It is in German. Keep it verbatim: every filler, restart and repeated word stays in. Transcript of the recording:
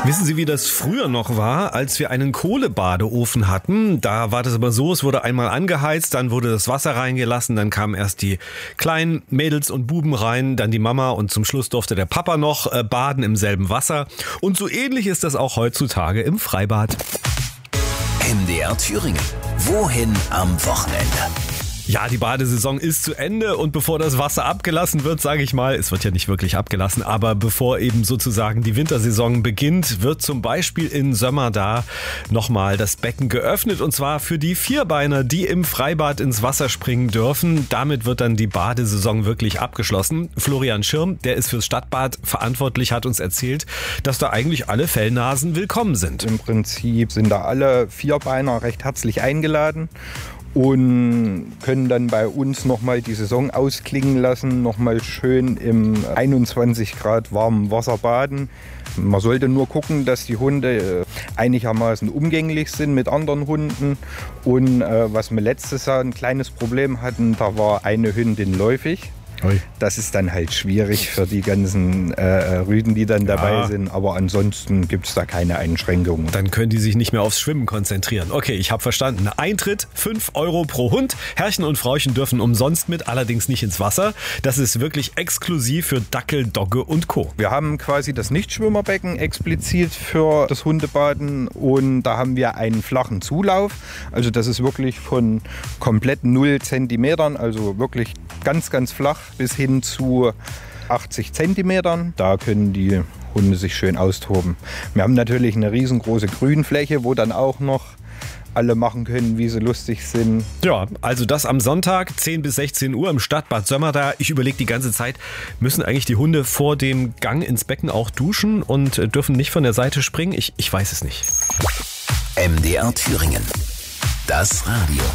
Wissen Sie, wie das früher noch war, als wir einen Kohlebadeofen hatten? Da war das aber so, es wurde einmal angeheizt, dann wurde das Wasser reingelassen, dann kamen erst die kleinen Mädels und Buben rein, dann die Mama und zum Schluss durfte der Papa noch äh, baden im selben Wasser. Und so ähnlich ist das auch heutzutage im Freibad. M D R Thüringen. Wohin am Wochenende? Ja, die Badesaison ist zu Ende und bevor das Wasser abgelassen wird, sage ich mal, es wird ja nicht wirklich abgelassen, aber bevor eben sozusagen die Wintersaison beginnt, wird zum Beispiel in Sömmerda nochmal das Becken geöffnet und zwar für die Vierbeiner, die im Freibad ins Wasser springen dürfen. Damit wird dann die Badesaison wirklich abgeschlossen. Florian Schirm, der ist fürs Stadtbad verantwortlich, hat uns erzählt, dass da eigentlich alle Fellnasen willkommen sind. Im Prinzip sind da alle Vierbeiner recht herzlich eingeladen und können dann bei uns nochmal die Saison ausklingen lassen, nochmal schön im einundzwanzig Grad warmen Wasser baden. Man sollte nur gucken, dass die Hunde einigermaßen umgänglich sind mit anderen Hunden. Und äh, was wir letztes Jahr ein kleines Problem hatten, da war eine Hündin läufig. Ui. Das ist dann halt schwierig für die ganzen äh, Rüden, die dann dabei ja. sind. Aber ansonsten gibt es da keine Einschränkungen. Dann können die sich nicht mehr aufs Schwimmen konzentrieren. Okay, ich habe verstanden. Eintritt fünf Euro pro Hund. Herrchen und Frauchen dürfen umsonst mit, allerdings nicht ins Wasser. Das ist wirklich exklusiv für Dackel, Dogge und Co. Wir haben quasi das Nichtschwimmerbecken explizit für das Hundebaden. Und da haben wir einen flachen Zulauf. Also das ist wirklich von komplett null Zentimetern, also wirklich ganz, ganz flach, bis hin zu achtzig Zentimetern. Da können die Hunde sich schön austoben. Wir haben natürlich eine riesengroße Grünfläche, wo dann auch noch alle machen können, wie sie lustig sind. Ja, also das am Sonntag, zehn bis sechzehn Uhr im Stadtbad Sömmerda. Ich überlege die ganze Zeit, müssen eigentlich die Hunde vor dem Gang ins Becken auch duschen und dürfen nicht von der Seite springen? Ich, ich weiß es nicht. M D R Thüringen. Das Radio.